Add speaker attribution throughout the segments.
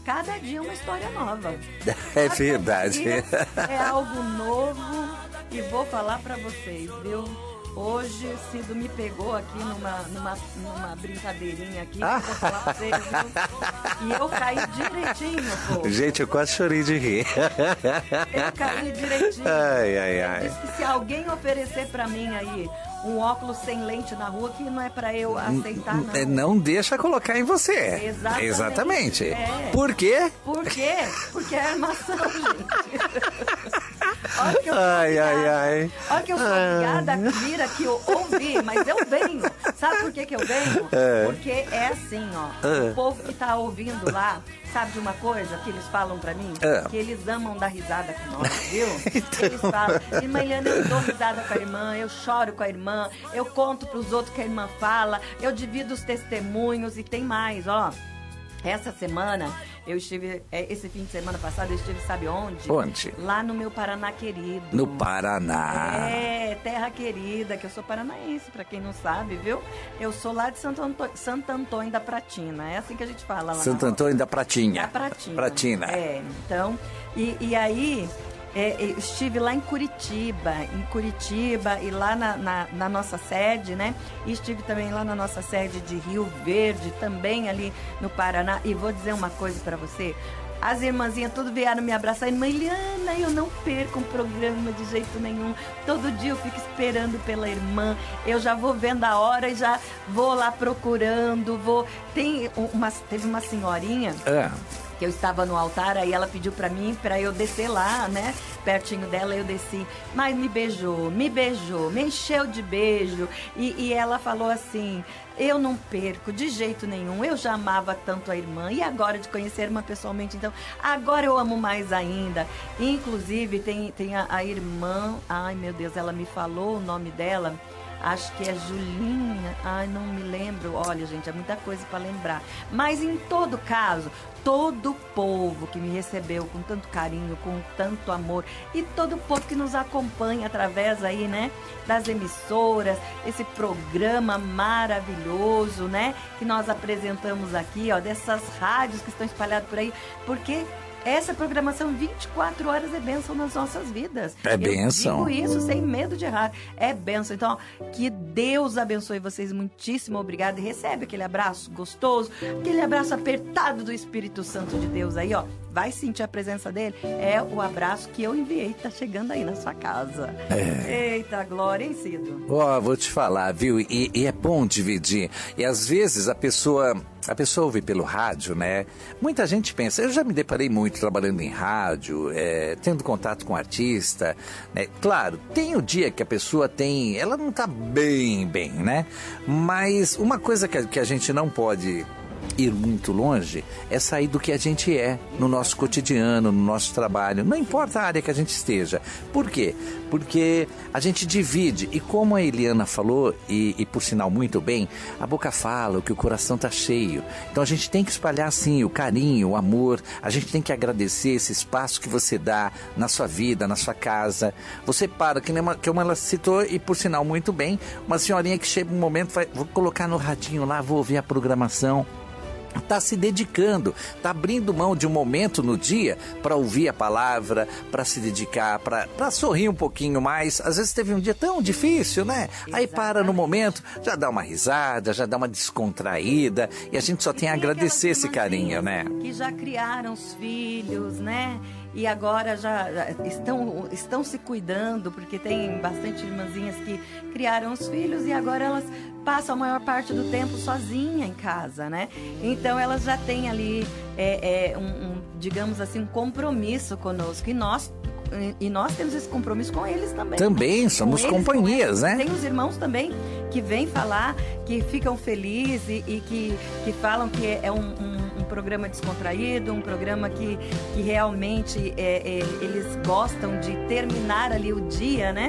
Speaker 1: cada dia uma história nova.
Speaker 2: É verdade.
Speaker 1: É algo novo e vou falar pra vocês, viu? Hoje o Cido me pegou aqui numa brincadeirinha aqui, vou falar pra vocês, viu? E eu caí direitinho, pô.
Speaker 2: Gente, eu quase chorei de rir.
Speaker 1: Eu caí direitinho.
Speaker 2: Ai.
Speaker 1: Diz que se alguém oferecer pra mim aí um óculos sem lente na rua, que não é pra eu aceitar, não.
Speaker 2: Não deixa colocar em você. Exatamente.
Speaker 1: É.
Speaker 2: Por quê?
Speaker 1: Por quê? Porque é armação, gente. Olha que eu
Speaker 2: Ai.
Speaker 1: Olha que eu sou obrigada a vir aqui ouvir, mas eu venho. Sabe por que eu venho? Porque é assim, ó. O povo que tá ouvindo lá, sabe de uma coisa que eles falam pra mim? Que eles amam dar risada com nós, viu? Eles falam, irmã Eliana, eu dou risada com a irmã, eu choro com a irmã, eu conto pros outros que a irmã fala, eu divido os testemunhos e tem mais, ó. Essa semana, eu estive, esse fim de semana passado, eu estive, sabe onde?
Speaker 2: Onde?
Speaker 1: Lá no meu Paraná querido.
Speaker 2: No Paraná.
Speaker 1: Terra querida, que eu sou paranaense, pra quem não sabe, viu? Eu sou lá de Santo Antônio da Pratina, é assim que a gente fala lá.
Speaker 2: Santo Antônio da Pratinha.
Speaker 1: Da Pratina.
Speaker 2: Pratina.
Speaker 1: Então, e aí... eu estive lá em Curitiba e lá na nossa sede, né? E estive também lá na nossa sede de Rio Verde, também ali no Paraná. E vou dizer uma coisa pra você, as irmãzinhas tudo vieram me abraçar. Irmã Eliana, eu não perco um programa de jeito nenhum. Todo dia eu fico esperando pela irmã. Eu já vou vendo a hora e já vou lá procurando. Teve uma senhorinha... que eu estava no altar, aí ela pediu pra mim, pra eu descer lá, né? Pertinho dela, eu desci. Mas me beijou, me encheu de beijo. E ela falou assim, eu não perco de jeito nenhum, eu já amava tanto a irmã. E agora de conhecer a irmã pessoalmente, então, agora eu amo mais ainda. Inclusive, tem a irmã, ai meu Deus, ela me falou o nome dela. Acho que é Julinha, ai não me lembro, olha gente, é muita coisa para lembrar. Mas em todo caso, todo o povo que me recebeu com tanto carinho, com tanto amor, e todo o povo que nos acompanha através aí, né, das emissoras, esse programa maravilhoso, né, que nós apresentamos aqui, ó, dessas rádios que estão espalhadas por aí, porque... essa programação 24 horas é bênção nas nossas vidas.
Speaker 2: É bênção.
Speaker 1: Eu digo isso sem medo de errar. É bênção. Então, que Deus abençoe vocês. Muitíssimo obrigado. E recebe aquele abraço gostoso, aquele abraço apertado do Espírito Santo de Deus aí, ó. Vai sentir a presença dele. É o abraço que eu enviei. Tá chegando aí na sua casa. Eita, glória, hein, Cido?
Speaker 2: Vou te falar, viu? E é bom dividir. E às vezes a pessoa ouve pelo rádio, né? Muita gente pensa, eu já me deparei muito trabalhando em rádio, tendo contato com artista, né? Claro, tem o dia que a pessoa ela não tá bem, né? Mas uma coisa que a gente não pode ir muito longe é sair do que a gente é no nosso cotidiano, no nosso trabalho, não importa a área que a gente esteja. Por quê? Porque a gente divide, e como a Eliana falou, e por sinal muito bem, a boca fala, o que o coração tá cheio. Então a gente tem que espalhar assim o carinho, o amor, a gente tem que agradecer esse espaço que você dá na sua vida, na sua casa. Você para, que ela citou, e por sinal muito bem, uma senhorinha que chega um momento, vou colocar no radinho lá, vou ouvir a programação. Está se dedicando, está abrindo mão de um momento no dia para ouvir a palavra, para se dedicar, para sorrir um pouquinho mais. Às vezes teve um dia tão difícil, né? Aí para no momento, já dá uma risada, já dá uma descontraída, e a gente só tem a agradecer esse carinho, né?
Speaker 1: Que já criaram os filhos, né? E agora já estão se cuidando, porque tem bastante irmãzinhas que criaram os filhos e agora elas passam a maior parte do tempo sozinha em casa, né? Então elas já têm ali, digamos assim, um compromisso conosco. E nós temos esse compromisso com eles também.
Speaker 2: Também, né? Somos companhias, né?
Speaker 1: Tem os irmãos também que vêm falar, que ficam felizes e que falam que é um programa descontraído, um programa que realmente eles gostam de terminar ali o dia, né?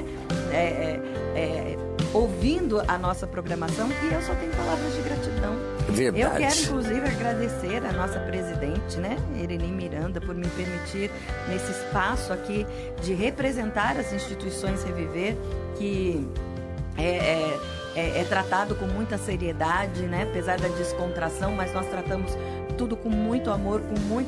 Speaker 1: Ouvindo a nossa programação, e eu só tenho palavras de gratidão.
Speaker 2: Verdade.
Speaker 1: Eu quero, inclusive, agradecer a nossa presidente, né, Irene Miranda, por me permitir, nesse espaço aqui, de representar as instituições Reviver, que é tratado com muita seriedade, né, apesar da descontração, mas nós tratamos tudo com muito amor, com muito